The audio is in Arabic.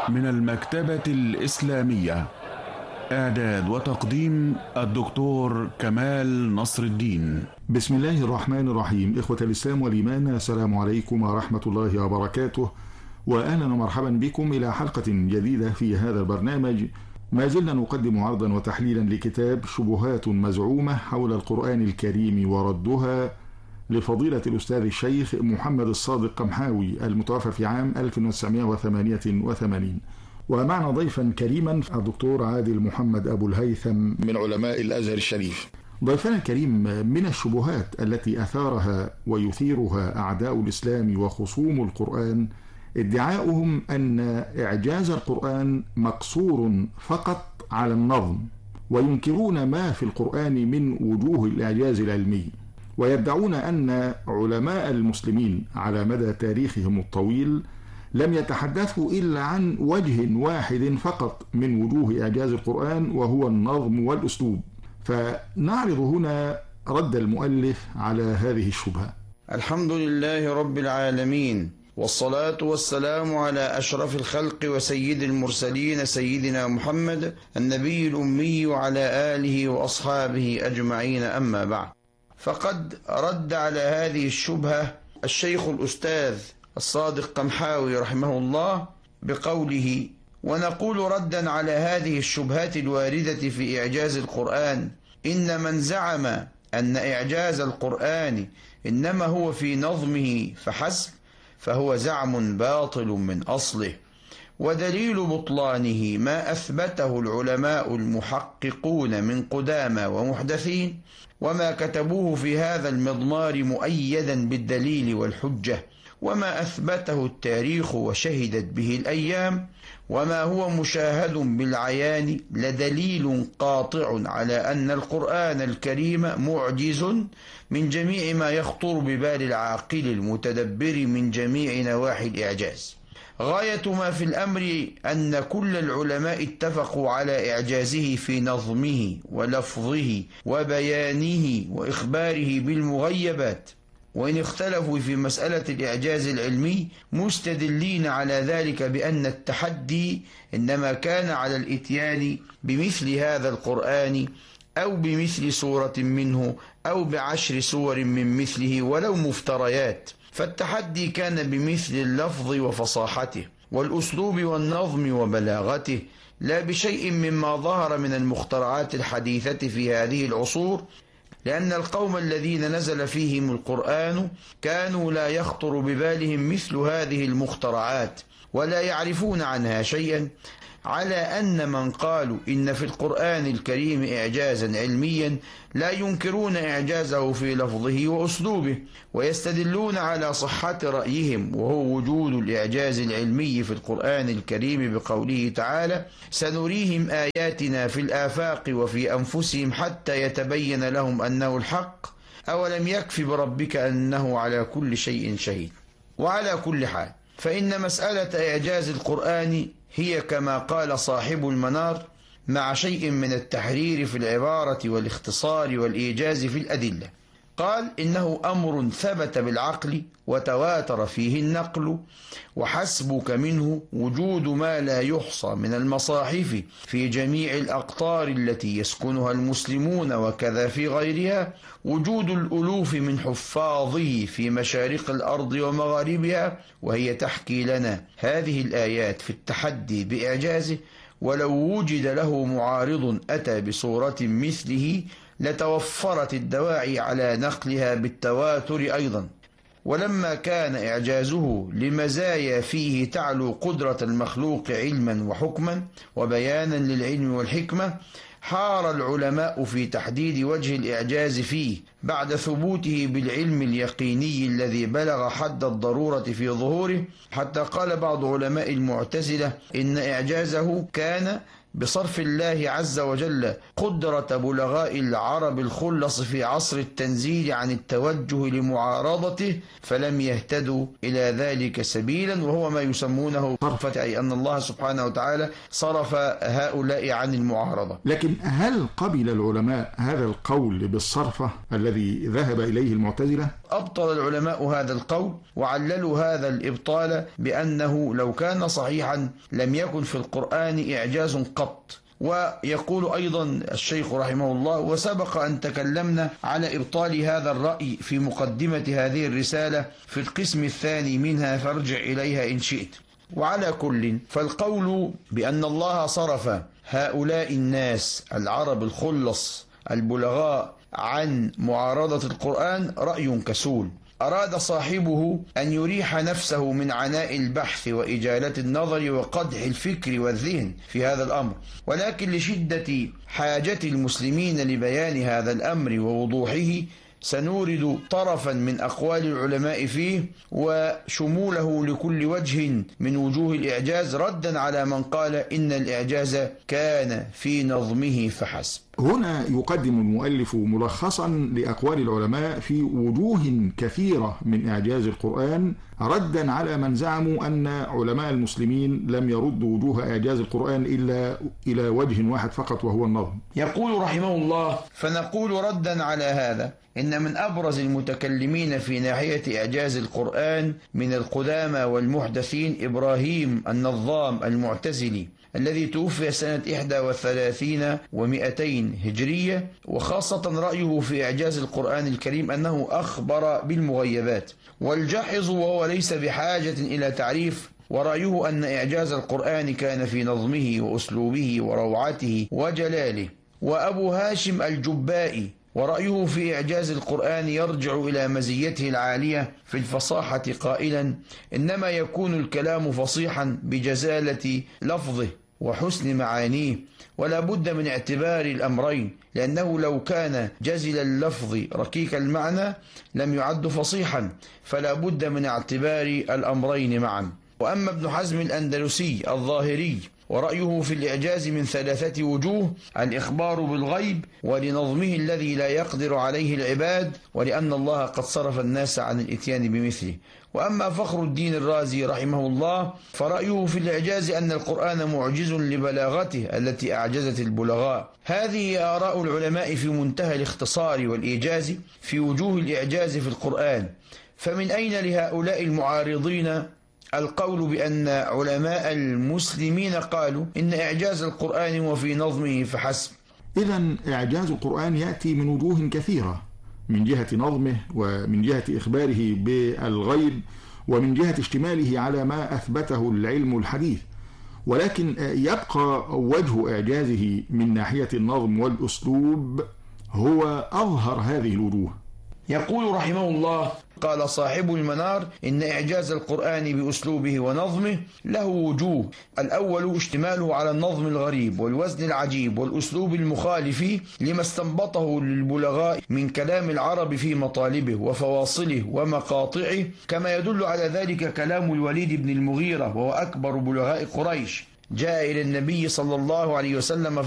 من المكتبة الإسلامية. إعداد وتقديم الدكتور كمال نصر الدين. بسم الله الرحمن الرحيم. إخوة الإسلام والإيمان، السلام عليكم ورحمة الله وبركاته، وأهلا ومرحبا بكم إلى حلقة جديدة في هذا البرنامج. ما زلنا نقدم عرضا وتحليلا لكتاب شبهات مزعومة حول القرآن الكريم وردها لفضيلة الأستاذ الشيخ محمد الصادق قمحاوي المتوفى في عام 1988. ومعنا ضيفا كريما الدكتور عادل محمد أبو الهيثم من علماء الأزهر الشريف. ضيفنا الكريم، من الشبهات التي أثارها ويثيرها أعداء الإسلام وخصوم القرآن ادعاؤهم أن إعجاز القرآن مقصور فقط على النظم، وينكرون ما في القرآن من وجوه الإعجاز العلمي، ويدعون أن علماء المسلمين على مدى تاريخهم الطويل لم يتحدثوا إلا عن وجه واحد فقط من وجوه إعجاز القرآن، وهو النظم والأسلوب. فنعرض هنا رد المؤلف على هذه الشبهة. الحمد لله رب العالمين، والصلاة والسلام على أشرف الخلق وسيد المرسلين سيدنا محمد النبي الأمي وعلى آله وأصحابه أجمعين، أما بعد. فقد رد على هذه الشبهة الشيخ الأستاذ الصادق قمحاوي رحمه الله بقوله: ونقول ردا على هذه الشبهات الواردة في إعجاز القرآن: إن من زعم أن إعجاز القرآن إنما هو في نظمه فحسب فهو زعم باطل من أصله، ودليل بطلانه ما أثبته العلماء المحققون من قدامى ومحدثين، وما كتبوه في هذا المضمار مؤيدا بالدليل والحجة، وما أثبته التاريخ وشهدت به الأيام، وما هو مشاهد بالعيان، لدليل قاطع على أن القرآن الكريم معجز من جميع ما يخطر ببال العاقل المتدبر من جميع نواحي الإعجاز. غاية ما في الأمر أن كل العلماء اتفقوا على إعجازه في نظمه ولفظه وبيانه وإخباره بالمغيبات، وإن اختلفوا في مسألة الإعجاز العلمي مستدلين على ذلك بأن التحدي إنما كان على الإتيان بمثل هذا القرآن أو بمثل سورة منه أو ب10 سور من مثله ولو مفتريات. فالتحدي كان بمثل اللفظ وفصاحته والأسلوب والنظم وبلاغته، لا بشيء مما ظهر من المخترعات الحديثة في هذه العصور، لأن القوم الذين نزل فيهم القرآن كانوا لا يخطر ببالهم مثل هذه المخترعات ولا يعرفون عنها شيئا، على أن من قالوا إن في القرآن الكريم إعجازا علميا لا ينكرون إعجازه في لفظه وأسلوبه، ويستدلون على صحة رأيهم وهو وجود الإعجاز العلمي في القرآن الكريم بقوله تعالى: سنريهم آياتنا في الآفاق وفي أنفسهم حتى يتبين لهم أنه الحق أولم يكف بربك أنه على كل شيء شهيد. وعلى كل حال فإن مسألة إعجاز القرآن هي كما قال صاحب المنار مع شيء من التحرير في العبارة والاختصار والإيجاز في الأدلة. قال: إنه أمر ثبت بالعقل وتواتر فيه النقل، وحسبك منه وجود ما لا يحصى من المصاحف في جميع الأقطار التي يسكنها المسلمون وكذا في غيرها، وجود الألوف من حفاظه في مشارق الأرض ومغاربها، وهي تحكي لنا هذه الآيات في التحدي بإعجازه، ولو وجد له معارض أتى بصورة مثله لتوفرت الدواعي على نقلها بالتواتر أيضا. ولما كان إعجازه لمزايا فيه تعلو قدرة المخلوق علما وحكما وبيانا للعلم والحكمة، حار العلماء في تحديد وجه الإعجاز فيه بعد ثبوته بالعلم اليقيني الذي بلغ حد الضرورة في ظهوره، حتى قال بعض علماء المعتزلة إن إعجازه كان بصرف الله عز وجل قدرة بلغاء العرب الخلص في عصر التنزيل عن التوجه لمعارضته فلم يهتدوا إلى ذلك سبيلا، وهو ما يسمونه صرفة، أي أن الله سبحانه وتعالى صرف هؤلاء عن المعارضة. لكن هل قبل العلماء هذا القول بالصرفة الذي ذهب إليه المعتزلة؟ أبطل العلماء هذا القول وعللوا هذا الإبطال بأنه لو كان صحيحا لم يكن في القرآن إعجاز قط. ويقول أيضا الشيخ رحمه الله: وسبق أن تكلمنا على إبطال هذا الرأي في مقدمة هذه الرسالة في القسم الثاني منها، فارجع إليها إن شئت. وعلى كل، فالقول بأن الله صرف هؤلاء الناس العرب الخلص البلغاء عن معارضة القرآن رأي كسول، أراد صاحبه أن يريح نفسه من عناء البحث وإجالة النظر وقدح الفكر والذهن في هذا الأمر، ولكن لشدة حاجة المسلمين لبيان هذا الأمر ووضوحه سنورد طرفا من أقوال العلماء فيه وشموله لكل وجه من وجوه الإعجاز، ردا على من قال إن الإعجاز كان في نظمه فحسب. هنا يقدم المؤلف ملخصا لأقوال العلماء في وجوه كثيرة من إعجاز القرآن، ردا على من زعموا أن علماء المسلمين لم يردوا وجوه إعجاز القرآن إلا إلى وجه واحد فقط وهو النظم. يقول رحمه الله: فنقول ردا على هذا إن من أبرز المتكلمين في ناحية إعجاز القرآن من القدامى والمحدثين إبراهيم النظام المعتزلي الذي توفي سنة 31 و200 هجرية، وخاصة رأيه في إعجاز القرآن الكريم أنه أخبر بالمغيبات، والجاحظ وهو ليس بحاجة إلى تعريف ورأيه أن إعجاز القرآن كان في نظمه وأسلوبه وروعته وجلاله، وأبو هاشم الجبائي ورأيه في إعجاز القرآن يرجع إلى مزيته العالية في الفصاحة قائلا: إنما يكون الكلام فصيحا بجزالة لفظه وحسن معانيه، ولا بد من اعتبار الأمرين، لأنه لو كان جزل اللفظ ركيك المعنى لم يعد فصيحا، فلا بد من اعتبار الأمرين معا. وأما ابن حزم الأندلسي الظاهري ورأيه في الإعجاز من 3 وجوه: الإخبار بالغيب، ولنظمه الذي لا يقدر عليه العباد، ولأن الله قد صرف الناس عن الإتيان بمثله. وأما فخر الدين الرازي رحمه الله فرأيه في الإعجاز أن القرآن معجز لبلاغته التي أعجزت البلغاء. هذه آراء العلماء في منتهى الاختصار والإيجاز في وجوه الإعجاز في القرآن، فمن أين لهؤلاء المعارضين القول بأن علماء المسلمين قالوا إن إعجاز القرآن وفي نظمه فحسب؟ إذن إعجاز القرآن يأتي من وجوه كثيرة، من جهة نظمه، ومن جهة إخباره بالغيب، ومن جهة اشتماله على ما أثبته العلم الحديث، ولكن يبقى وجه إعجازه من ناحية النظم والأسلوب هو أظهر هذه الوجوه. يقول رحمه الله: قال صاحب المنار: إن إعجاز القرآن بأسلوبه ونظمه له وجوه. الأول اشتماله على النظم الغريب والوزن العجيب والأسلوب المخالف لما استنبطه للبلغاء من كلام العرب في مطالبه وفواصله ومقاطعه، كما يدل على ذلك كلام الوليد بن المغيرة وهو أكبر بلغاء قريش، جاء إلى النبي صلى الله عليه وسلم